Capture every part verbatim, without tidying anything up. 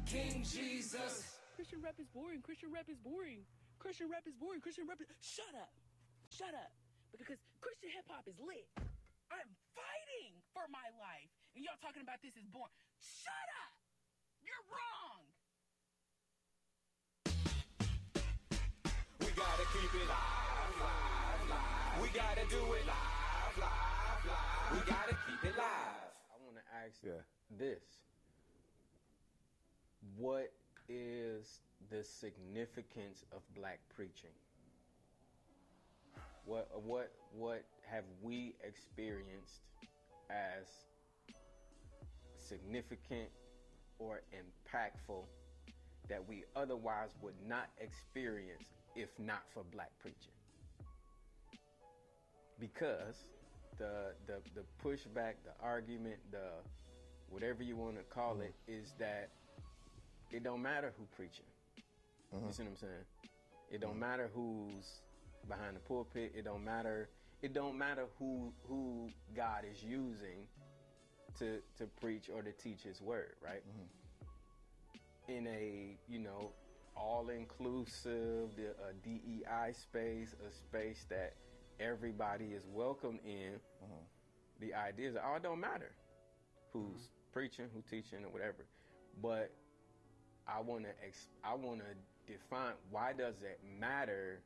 King Jesus. Christian rap is boring. Christian rap is boring. Christian rap is boring. Christian rap is... Shut up. Shut up. Because Christian hip-hop is lit. I'm fighting for my life. And y'all talking about this is boring. Shut up. You're wrong. We gotta keep it live, live, live. We gotta do it live, live, live. We gotta keep it live. I want to ask Yeah. this. What is the significance of black preaching? What what what have we experienced as significant or impactful that we otherwise would not experience if not for black preaching? Because the the the pushback, the argument, the whatever you want to call mm. it, is that it don't matter who preaching. Mm-hmm. You see what I'm saying? It don't mm. matter who's behind the pulpit. It don't matter. It don't matter who who God is using to to preach or to teach His word, right? Mm-hmm. In a you know all inclusive, the a D E I space, a space that everybody is welcome in. Mm-hmm. The idea is, oh, it don't matter who's mm-hmm. preaching, who's teaching, or whatever. But I want to ex- I want to define, why does it matter?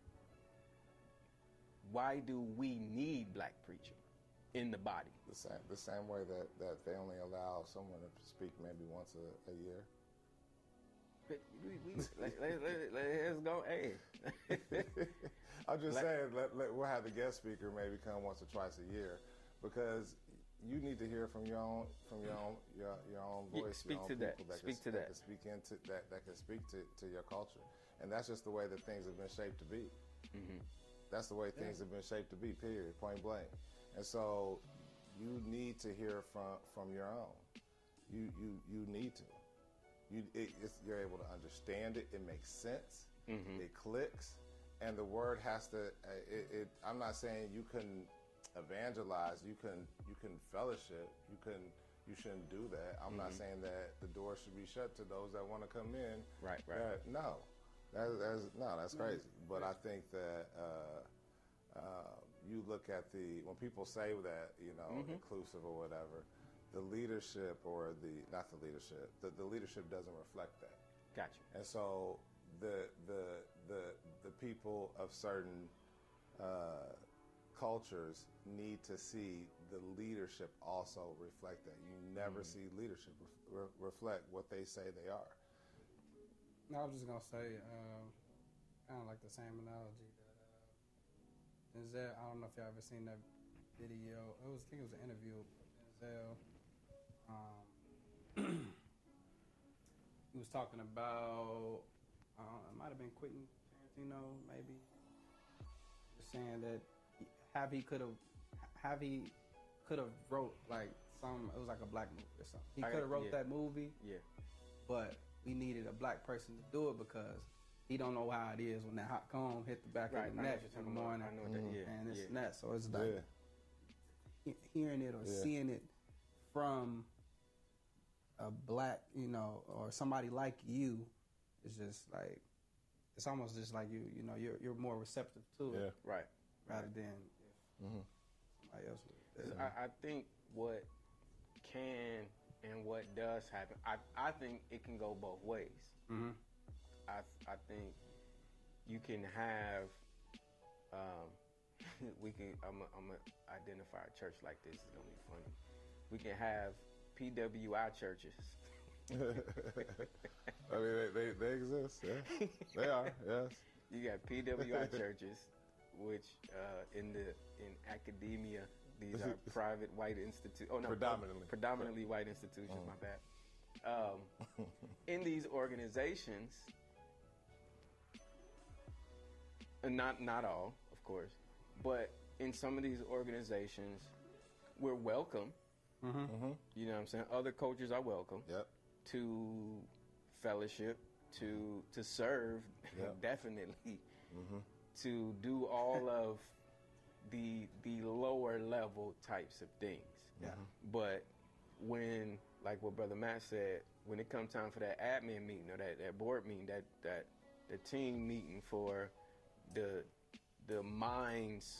Why do we need black preaching in the body? The same, the same way that, that they only allow someone to speak maybe once a, a year. But we, we, let, let, let, let's go. Hey, I'm just let, saying, let, let, we'll have the guest speaker maybe come once or twice a year, because you need to hear from your own from your own your, your own voice. Yeah, speak your own to that. that Speak can, to that. that. Can speak into that. That can speak to, to your culture, and that's just the way that things have been shaped to be. Mm-hmm. That's the way things yeah. have been shaped to be. Period. Point blank. And so, you need to hear from from your own. You you you need to. You it, it's, you're able to understand it. It makes sense. Mm-hmm. It clicks, and the word has to. Uh, it, it, I'm not saying you can evangelize. You can you can fellowship. You can you shouldn't do that. I'm mm-hmm. not saying that the door should be shut to those that want to come in. Right. Right. Uh, no, that, that's no. That's crazy. But I think that. Uh, Uh, you look at the, when people say that, you know, mm-hmm. inclusive or whatever, the leadership or the, not the leadership, the, the leadership doesn't reflect that. Gotcha. And so the the the the people of certain uh, cultures need to see the leadership also reflect that. You never mm-hmm. see leadership re- reflect what they say they are. No, I was just going to say, uh, kind of like the same analogy that Denzel, I don't know if y'all ever seen that video. It was, I think it was an interview with Denzel. Um, he was talking about, uh, it might have been Quentin Tarantino, maybe. Just saying that he, have he could have, have he could have wrote like some, it was like a black movie or something. He could have wrote yeah. that movie. Yeah. But we needed a black person to do it because he don't know how it is when that hot comb hit the back right, of the neck in the morning. I know that, yeah, and it's yeah. nuts. So it's like yeah. hearing it or yeah. seeing it from a black, you know, or somebody like you is just like, it's almost just like you, you know, you're you're more receptive to it. Yeah. Right. Rather right. than if mm-hmm. somebody else would. So I, I think what can and what does happen, I, I think it can go both ways. Mm-hmm. I I think you can have, um, we can, I'm going to identify a church like this. It's going to be funny. We can have P W I churches. I mean, they, they, they exist. Yeah. They are, yes. You got P W I churches, which uh, in the in academia, these are private white institutions. Oh, no. Predominantly. Predominantly white institutions, mm. my bad. Um, in these organizations, and not not all, of course, but in some of these organizations, we're welcome. Mm-hmm. Mm-hmm. You know what I'm saying? Other cultures are welcome. Yep. To fellowship, to to serve, yep. definitely. Mm-hmm. To do all of the the lower level types of things. Yeah. But when, like what Brother Matt said, when it comes time for that admin meeting or that, that board meeting, that that the team meeting for the the minds